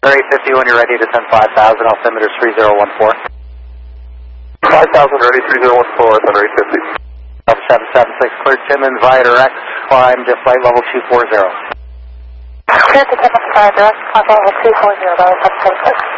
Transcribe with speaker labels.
Speaker 1: Thunder 850 when you're ready to send 5,000, altimeter 3014.
Speaker 2: 5,000 ready, 3014, Thunder 850.
Speaker 1: 776, clear Timmins, Viator X, climb to flight level 240.
Speaker 3: Clear to Timmins, Viator X, climb level 240, that was 776.